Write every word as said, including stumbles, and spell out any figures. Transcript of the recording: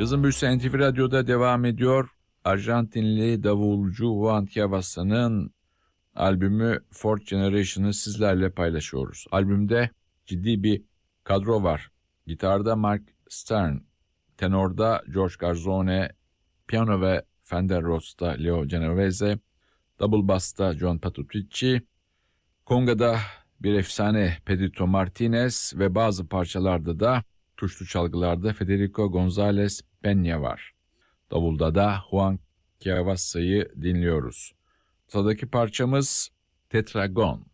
Cazın Büyüsü N T V Radyo'da devam ediyor. Arjantinli davulcu Juan Chiavasa'nın albümü Fourth Generation'ı sizlerle paylaşıyoruz. Albümde ciddi bir kadro var. Gitarda Mark Stern, tenorda George Garzone, piyano ve Fender Rhodes'ta Leo Genovese, double bass'ta John Patitucci, kongada bir efsane Pedrito Martinez ve bazı parçalarda da tuşlu çalgılarda Federico González Peña var. Davulda da Juan Chiavasa'yı dinliyoruz. Sıradaki parçamız Tetragon.